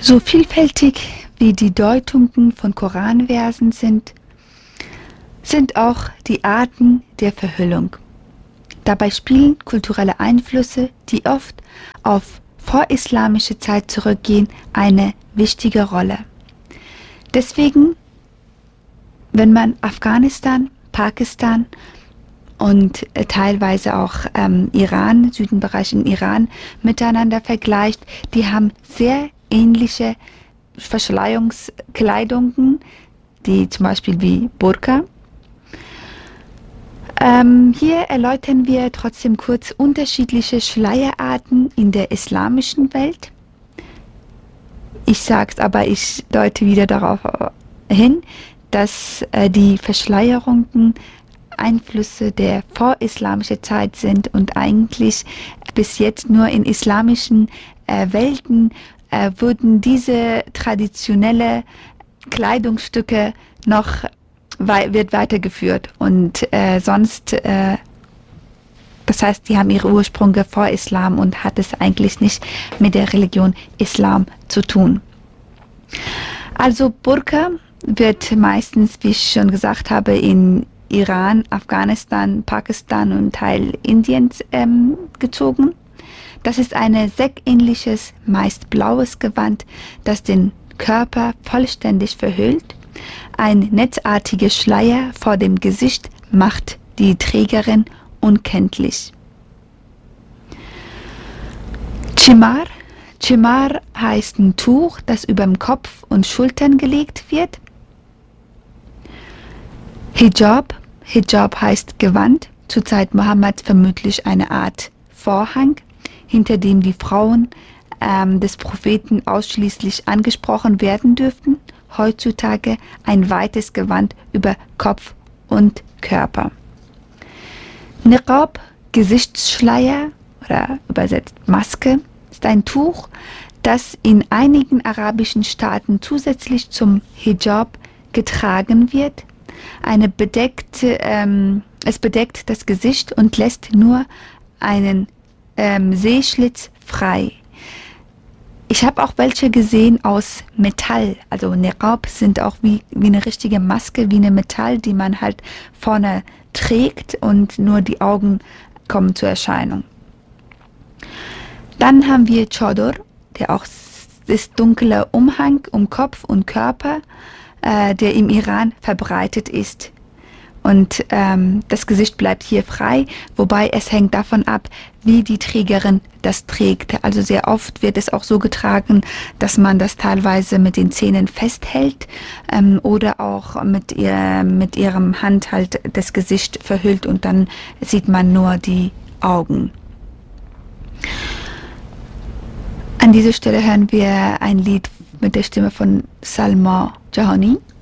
So vielfältig wie die Deutungen von Koranversen sind, sind auch die Arten der Verhüllung. Dabei spielen kulturelle Einflüsse, die oft auf vorislamische Zeit zurückgehen, eine wichtige Rolle. Deswegen, wenn man Afghanistan, Pakistan und teilweise auch Iran, Südenbereich in Iran miteinander vergleicht, die haben sehr ähnliche Verschleierungskleidungen, die zum Beispiel wie Burka. Hier erläutern wir trotzdem kurz unterschiedliche Schleierarten in der islamischen Welt. Ich sag's, aber ich deute wieder darauf hin, dass die Verschleierungen Einflüsse der vorislamischen Zeit sind und eigentlich bis jetzt nur in islamischen Welten wurden diese traditionelle Kleidungsstücke noch wird weitergeführt und sonst, das heißt, die haben ihre Ursprünge vor Islam und hat es eigentlich nicht mit der Religion Islam zu tun. Also Burka wird meistens, wie ich schon gesagt habe, in Iran, Afghanistan, Pakistan und Teil Indiens gezogen. Das ist ein säckähnliches, meist blaues Gewand, das den Körper vollständig verhüllt. Ein netzartiger Schleier vor dem Gesicht macht die Trägerin unkenntlich. Chimar. Chimar heißt ein Tuch, das über dem Kopf und Schultern gelegt wird. Hijab. Hijab heißt Gewand, zur Zeit Mohammeds vermutlich eine Art Vorhang, hinter dem die Frauen des Propheten ausschließlich angesprochen werden dürften. Heutzutage ein weites Gewand über Kopf und Körper. Niqab, Gesichtsschleier oder übersetzt Maske, ist ein Tuch, das in einigen arabischen Staaten zusätzlich zum Hijab getragen wird. Es bedeckt das Gesicht und lässt nur einen Sehschlitz frei. Ich habe auch welche gesehen aus Metall, also Niqab sind auch wie eine richtige Maske, wie eine Metall, die man halt vorne trägt und nur die Augen kommen zur Erscheinung. Dann haben wir Chador, der auch ist dunkler Umhang um Kopf und Körper, der im Iran verbreitet ist. Und das Gesicht bleibt hier frei, wobei es hängt davon ab, wie die Trägerin das trägt. Also sehr oft wird es auch so getragen, dass man das teilweise mit den Zähnen festhält oder auch mit ihrem Hand halt das Gesicht verhüllt und dann sieht man nur die Augen. An dieser Stelle hören wir ein Lied mit der Stimme von Salma Jahani.